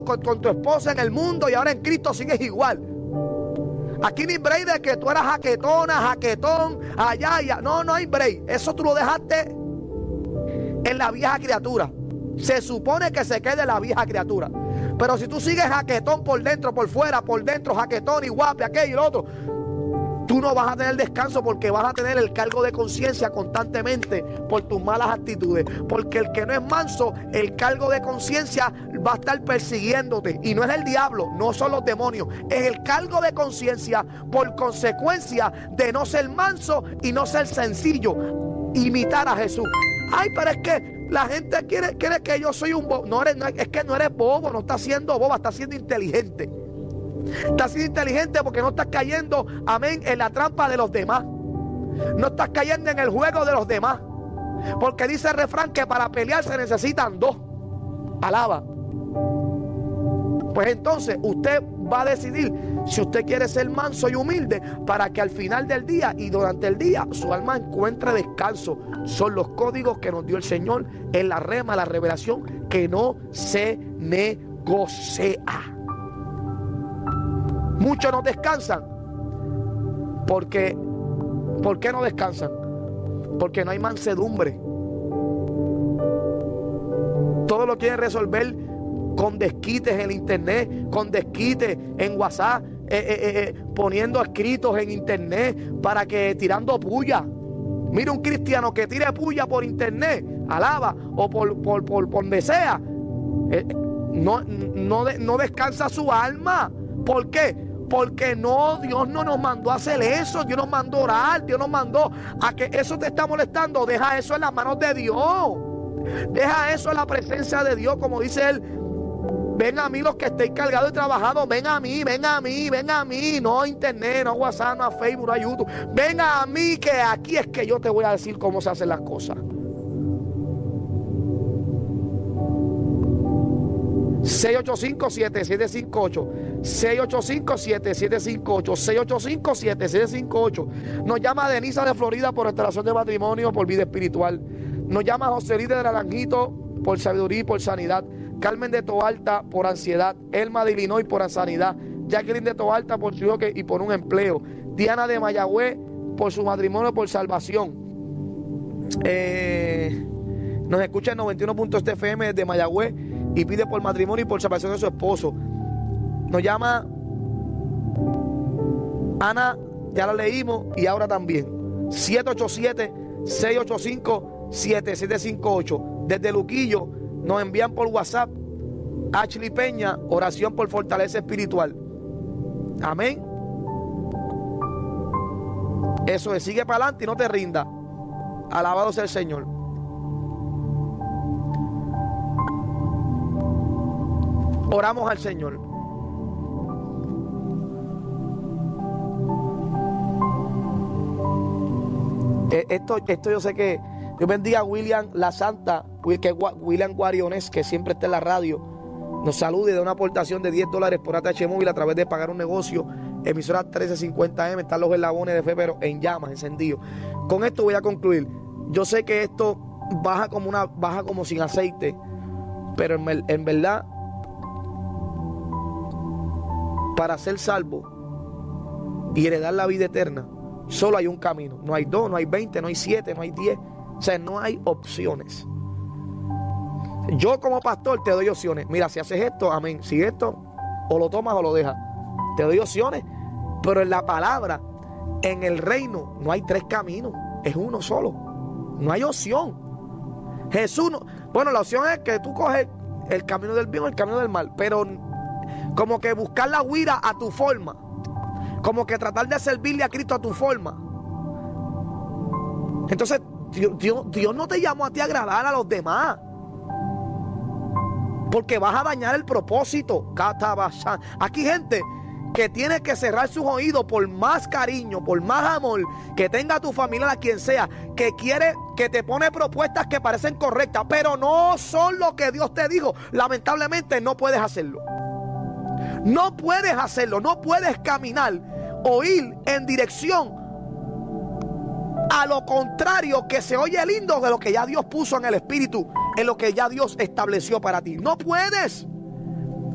con tu esposa en el mundo y ahora en Cristo sigues igual. Aquí no hay break de que tú eras jaquetona, jaquetón, allá. No hay break. Eso tú lo dejaste en la vieja criatura. Se supone que se quede la vieja criatura. Pero si tú sigues jaquetón por dentro, por fuera, por dentro, jaquetón y guape, aquello y lo otro, tú no vas a tener descanso, porque vas a tener el cargo de conciencia constantemente por tus malas actitudes. Porque el que no es manso, el cargo de conciencia va a estar persiguiéndote. Y no es el diablo, no son los demonios. Es el cargo de conciencia por consecuencia de no ser manso y no ser sencillo. Imitar a Jesús. Ay, pero es que la gente quiere que yo soy un bobo. Es que no eres bobo, no estás siendo boba, estás siendo inteligente. Estás siendo inteligente porque no estás cayendo, amén, en la trampa de los demás. No estás cayendo en el juego de los demás. Porque dice el refrán que para pelear se necesitan dos. Alaba. Pues entonces usted va a decidir si usted quiere ser manso y humilde, para que al final del día y durante el día su alma encuentre descanso. Son los códigos que nos dio el Señor en la rema, la revelación, que no se negocia. Muchos no descansan. ¿Por qué no descansan? Porque no hay mansedumbre. Todo lo quieren resolver con desquites en internet, con desquites en WhatsApp, poniendo escritos en internet para que tirando puya. Mira, un cristiano que tire puya por internet, alaba, o por donde sea, no descansa su alma. ¿Por qué? Porque Dios no nos mandó a hacer eso. Dios nos mandó a orar. Dios nos mandó a que eso te está molestando. Deja eso en las manos de Dios. Deja eso en la presencia de Dios. Como dice él: ven a mí los que estéis cargados y trabajados. Ven a mí. No a internet, no a WhatsApp, no a Facebook, no a YouTube. Ven a mí, que aquí es que yo te voy a decir cómo se hacen las cosas. 685-7758, 685-7758, 685-7758. Nos llama Denisa de Florida por restauración de matrimonio, por vida espiritual. Nos llama Joselita de Naranjito por sabiduría y por sanidad. Carmen de Toalta por ansiedad. Elma de Illinois por sanidad. Jacqueline de Toalta por su hijo y por un empleo. Diana de Mayagüez por su matrimonio, por salvación. Nos escucha en 91.7 FM de Mayagüez y pide por matrimonio y por salvación de su esposo. Nos llama Ana, ya la leímos, y ahora también 787-685-7758. Desde Luquillo nos envían por WhatsApp: Ashley Peña, oración por fortaleza espiritual. Amén. Eso es, sigue para adelante y no te rinda. Alabado sea el Señor. Oramos al Señor. Esto yo sé que Dios bendiga a William La Santa, William Guariones, que siempre está en la radio. Nos saluda y da una aportación de $10 por ATH Móvil a través de Pagar un Negocio. Emisora 1350M, están los eslabones de fe, pero en llamas, encendidos. Con esto voy a concluir. Yo sé que esto baja como sin aceite, pero en verdad, para ser salvo y heredar la vida eterna, solo hay un camino. No hay 2, no hay 20, no hay 7, no hay 10. O sea, no hay opciones. Yo como pastor te doy opciones. Mira, si haces esto, amén. Si esto, o lo tomas o lo dejas. Te doy opciones. Pero en la palabra, en el reino, no hay 3 caminos. Es uno solo. No hay opción. Jesús no. Bueno, la opción es que tú coges el camino del bien o el camino del mal. Pero como que buscar la huida a tu forma. Como que tratar de servirle a Cristo a tu forma. Entonces, Dios no te llamó a ti a agradar a los demás, porque vas a dañar el propósito. Aquí gente que tiene que cerrar sus oídos, por más cariño, por más amor que tenga tu familia, a quien sea, que quiere, que te pone propuestas que parecen correctas, pero no son lo que Dios te dijo. Lamentablemente no puedes hacerlo. No puedes hacerlo, no puedes caminar o ir en dirección a lo contrario, que se oye lindo de lo que ya Dios puso en el espíritu, en lo que ya Dios estableció para ti. No puedes.